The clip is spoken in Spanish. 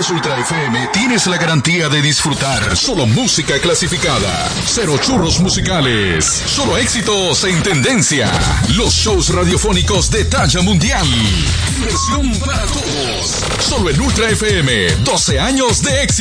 escuchas Ultra FM, tienes la garantía de disfrutar solo música clasificada, cero churros musicales, solo éxitos en tendencia, los shows radiofónicos de talla mundial, diversión para todos, solo en Ultra FM, 12 años de éxito.